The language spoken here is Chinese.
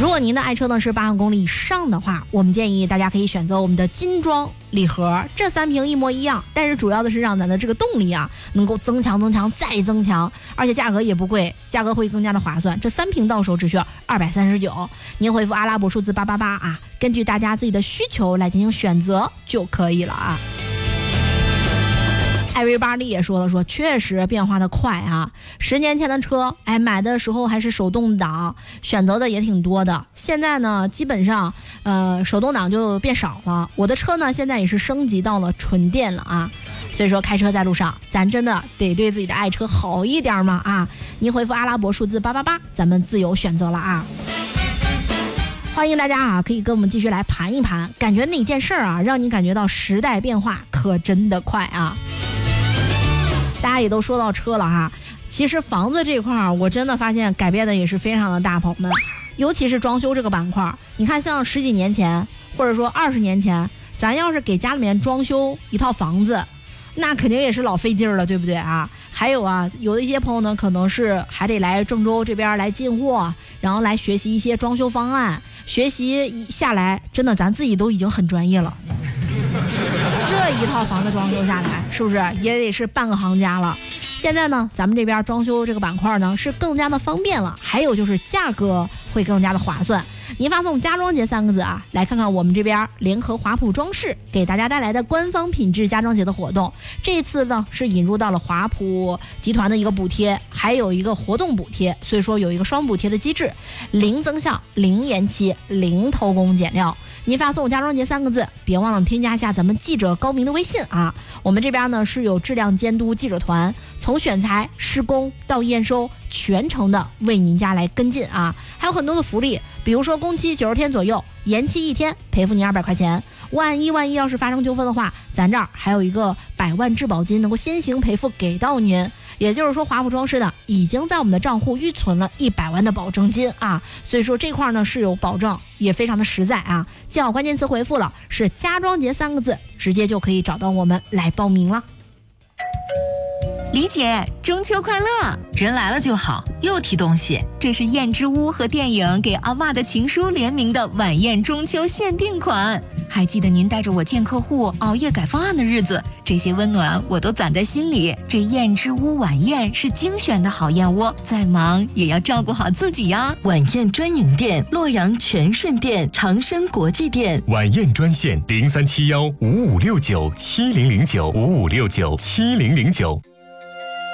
如果您的爱车呢是8万公里以上的话，我们建议大家可以选择我们的金装礼盒，这3瓶一模一样，但是主要的是让咱的这个动力啊能够增强再增强，而且价格也不贵，价格会更加的划算。这3瓶到手只需要239，您回复阿拉伯数字888啊，根据大家自己的需求来进行选择就可以了啊。艾瑞巴利也说了，确实变化的快啊！10年前的车，买的时候还是手动挡，选择的也挺多的。现在呢，基本上手动挡就变少了。我的车呢，现在也是升级到了纯电了啊。所以说，开车在路上，咱真的得对自己的爱车好一点嘛啊！您回复阿拉伯数字888，咱们自由选择了啊。欢迎大家啊，可以跟我们继续来盘一盘，感觉哪件事啊，让你感觉到时代变化可真的快啊！大家也都说到车了哈，其实房子这块我真的发现改变的也是非常的大，朋友们，尤其是装修这个板块。你看，像10几年前，或者说20年前，咱要是给家里面装修一套房子，那肯定也是老费劲了，对不对啊？还有啊，有的一些朋友呢，可能是还得来郑州这边来进货，然后来学习一些装修方案，学习下来，真的咱自己都已经很专业了。这一套房子装修下来，是不是也得是半个行家了？现在呢，咱们这边装修这个板块呢是更加的方便了，还有就是价格会更加的划算。您发送家装节3个字啊，来看看我们这边联合华普装饰给大家带来的官方品质家装节的活动。这次呢是引入到了华普集团的一个补贴，还有一个活动补贴，所以说有一个双补贴的机制，零增项、零延期、零偷工减料。您发送家装节3个字，别忘了添加一下咱们记者高明的微信啊。我们这边呢是有质量监督记者团，从选材、施工到验收，全程的为您家来跟进啊。还有很多的福利，比如说工期90天左右，延期1天赔付您200块钱。万一要是发生纠纷的话，咱这儿还有一个100万质保金，能够先行赔付给到您。也就是说，华普装饰呢已经在我们的账户预存了100万的保证金啊，所以说这块呢是有保证，也非常的实在啊。记好关键词回复了是家装节3个字，直接就可以找到我们来报名了。 李姐，中秋快乐！ 人来了就好，又提东西。 这是燕之屋和电影给阿嬷的情书联名的晚宴中秋限定款。还记得您带着我见客户、熬夜改方案的日子，这些温暖我都攒在心里。这燕之屋晚宴是精选的好燕窝，再忙也要照顾好自己呀。 晚宴专营店：洛阳全顺店、长生国际店。 晚宴专线：037155697009，55697009。